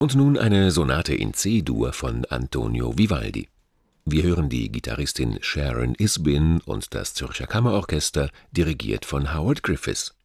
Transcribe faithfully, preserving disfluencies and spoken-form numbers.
Und nun eine Sonate in C-Dur von Antonio Vivaldi. Wir hören die Gitarristin Sharon Isbin und das Zürcher Kammerorchester, dirigiert von Howard Griffiths.